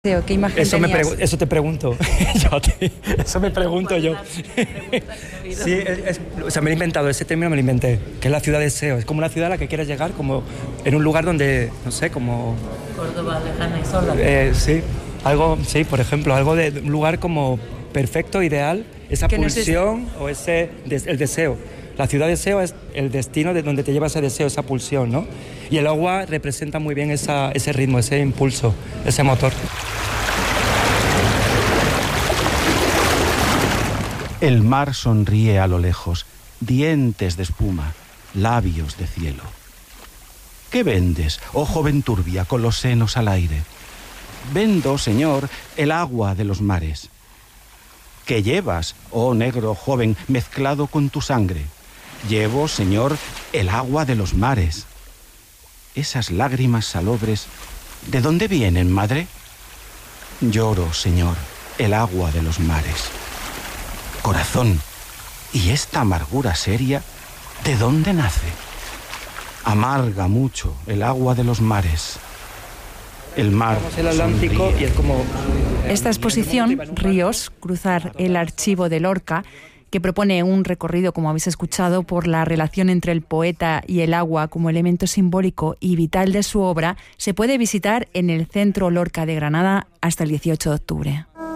¿Qué imagen tenías? Eso te pregunto. Eso me pregunto yo. Sí, o sea, me he inventado, ese término me lo inventé, que es la ciudad de deseo. Es como una ciudad a la que quieres llegar, como en un lugar donde, no sé, como... Córdoba, lejana y sola. Sí, por ejemplo, algo de un lugar como perfecto, ideal, esa pulsión o el deseo. La ciudad de deseo es el destino de donde te lleva ese deseo, esa pulsión, ¿no? Y el agua representa muy bien ese ritmo, ese impulso, ese motor. El mar sonríe a lo lejos, dientes de espuma, labios de cielo. ¿Qué vendes, oh joven turbia, con los senos al aire? Vendo, señor, el agua de los mares. ¿Qué llevas, oh negro joven, mezclado con tu sangre? Llevo, señor, el agua de los mares. Esas lágrimas salobres, ¿de dónde vienen, madre? Lloro, señor, el agua de los mares. Corazón, ¿y esta amargura seria, de dónde nace? Amarga mucho el agua de los mares. El mar el Atlántico sonríe. Y es como... Esta exposición, Ríos, cruzar el archivo de Lorca, que propone un recorrido, como habéis escuchado, por la relación entre el poeta y el agua como elemento simbólico y vital de su obra, se puede visitar en el Centro Lorca de Granada hasta el 18 de octubre.